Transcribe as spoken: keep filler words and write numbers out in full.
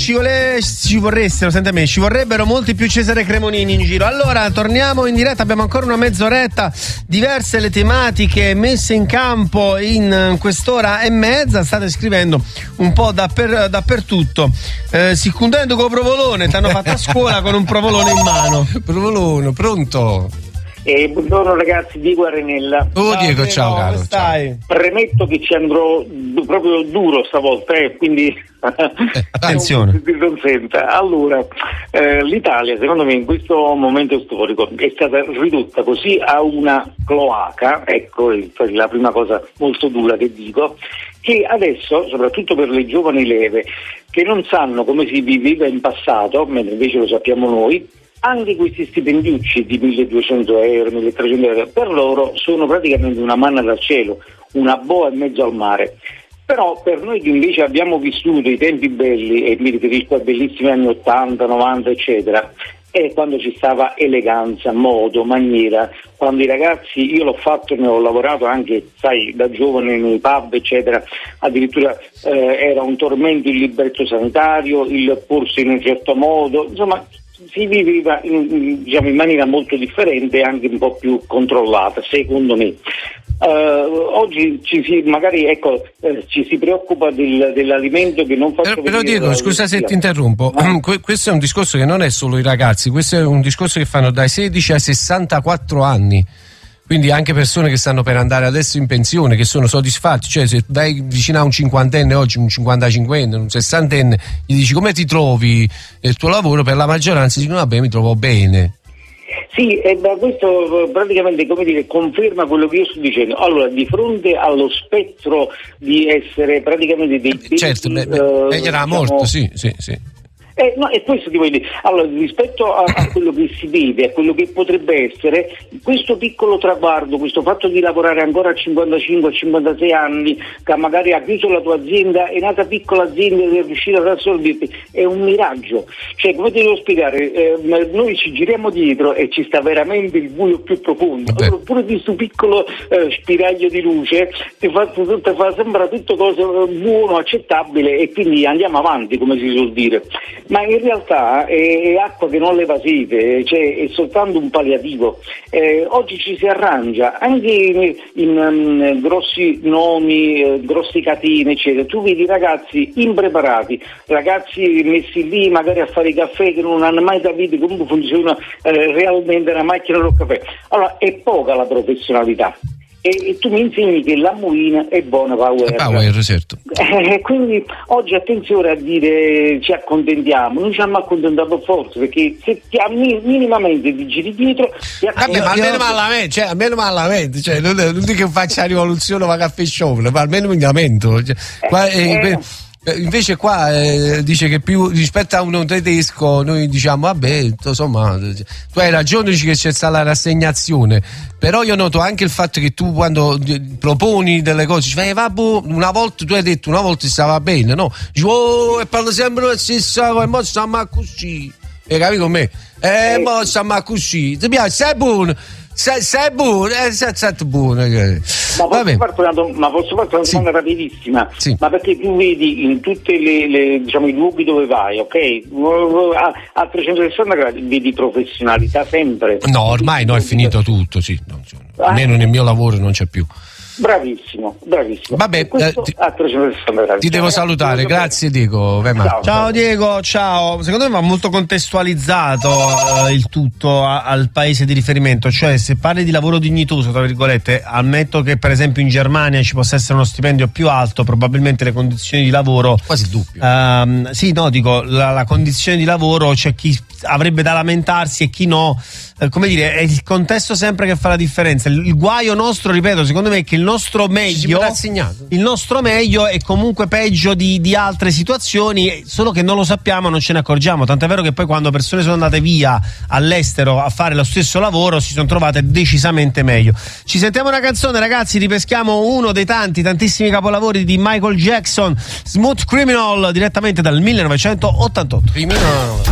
ci, vole, ci vorressero, senti me, ci vorrebbero molti più Cesare Cremonini in giro. Allora, torniamo in diretta, abbiamo ancora una mezz'oretta, diverse le tematiche messe in campo in quest'ora e mezza, state scrivendo un po' dapper, dappertutto. Eh, si contento con provolone, ti hanno fatto a scuola con un provolone in mano. Provolone, pronto? Eh, buongiorno ragazzi, Diego Arenella. Oh Diego, ciao caro. Come stai? Premetto che ci andrò du- proprio duro stavolta, eh, quindi Eh, attenzione. non consenta. Allora, eh, l'Italia secondo me in questo momento storico è stata ridotta così a una cloaca, ecco è la prima cosa molto dura che dico, che adesso, soprattutto per le giovani leve, che non sanno come si viveva in passato, mentre invece lo sappiamo noi, anche questi stipendiucci di milleduecento euro, milletrecento euro, per loro sono praticamente una manna dal cielo, una boa in mezzo al mare. Però per noi che invece abbiamo vissuto i tempi belli, e mi riferisco ai bellissimi anni ottanta, novanta, eccetera, è quando ci stava eleganza, modo, maniera, quando i ragazzi, io l'ho fatto, ne ho lavorato anche, sai, da giovane nei pub, eccetera, addirittura eh, era un tormento il libretto sanitario, il porsi in un certo modo, insomma si viveva in, diciamo, in maniera molto differente e anche un po' più controllata, secondo me. Uh, oggi ci si, magari ecco, eh, ci si preoccupa del, dell'alimento che non fa. Però, però Diego, scusa se ti interrompo, no? Questo è un discorso che non è solo i ragazzi, questo è un discorso che fanno dai sedici ai sessantaquattro anni. Quindi anche persone che stanno per andare adesso in pensione, che sono soddisfatti, cioè se vai vicino a un cinquantenne oggi, un cinquantacinquenne, un sessantenne, gli dici come ti trovi nel tuo lavoro, per la maggioranza dicono vabbè mi trovo bene. Sì, e beh, questo praticamente, come dire, conferma quello che io sto dicendo. Allora, di fronte allo spettro di essere praticamente dei eh, certo, beh, beh, uh, egli era diciamo, morto, sì, sì, sì. Eh, no, è questo che voglio dire. Allora, rispetto a, a quello che si vede, a quello che potrebbe essere, questo piccolo traguardo, questo fatto di lavorare ancora a cinquantacinque a cinquantasei anni, che magari ha chiuso la tua azienda, è nata piccola azienda ed è riuscita ad assolverti, è un miraggio. Cioè, come ti devo spiegare, eh, noi ci giriamo dietro e ci sta veramente il buio più profondo. Allora, pure di questo piccolo eh, spiraglio di luce ti fa, ti fa sembra tutto cosa buono, accettabile, e quindi andiamo avanti, come si suol dire. Ma in realtà è, è acqua che non leva sete, cioè è soltanto un palliativo. Eh, oggi ci si arrangia, anche in, in um, grossi nomi, eh, grossi catene, eccetera. Tu vedi ragazzi impreparati, ragazzi messi lì magari a fare i caffè che non hanno mai capito come funziona eh, realmente una macchina del caffè. Allora è poca la professionalità. E, e tu mi insegni che la Moina è buona power. Power, certo. Eh, quindi oggi attenzione a dire ci accontentiamo, non ci abbiamo accontentato forse, perché se ti, minimamente ti giri dietro ti vabbè, ma almeno ma la mente, cioè almeno ma la mente, cioè non, non dico che faccia rivoluzione ma caffè show, ma almeno mi lamento. Cioè, qua, eh, eh, invece qua eh, dice che più rispetto a uno tedesco noi diciamo vabbè insomma tu hai ragione, dici che c'è stata la rassegnazione, però io noto anche il fatto che tu quando proponi delle cose ci fai vabbè, una volta tu hai detto una volta stava bene, no? Dici, oh, e parla sempre la stessa cosa, ma stiamo così, e capi con me? Eh, eh ma stiamo così, ti piace, sei buono, sei, sei buono, eh, sei, sei buono. Ma posso farti una, ma posso farti una domanda sì. rapidissima? Sì. Ma perché tu vedi in tutte le, le diciamo i luoghi dove vai, ok? A, a trecentosessanta gradi vedi professionalità sempre. No, ormai no, è finito tutto, sì. No, almeno nel mio lavoro non c'è più. Bravissimo, bravissimo. Vabbè, eh, ti, a trecentosessanta gradi. Ti devo salutare, grazie Diego. Ciao. ciao Diego, ciao. Secondo me va molto contestualizzato eh, il tutto a, al paese di riferimento, cioè se parli di lavoro dignitoso, tra virgolette, ammetto che per esempio in Germania ci possa essere uno stipendio più alto, probabilmente le condizioni di lavoro quasi il doppio. Ehm, sì, no, dico la, la condizione di lavoro, c'è chi avrebbe da lamentarsi e chi no. Eh, come dire, è il contesto sempre che fa la differenza. Il, il guaio nostro, ripeto, secondo me è che il nostro meglio il nostro meglio è comunque peggio di, di altre situazioni, solo che non lo sappiamo, non ce ne accorgiamo, tant'è vero che poi quando persone sono andate via all'estero a fare lo stesso lavoro si sono trovate decisamente meglio. Ci sentiamo una canzone, ragazzi, ripeschiamo uno dei tanti tantissimi capolavori di Michael Jackson, Smooth Criminal, direttamente dal millenovecentottantotto. Criminal.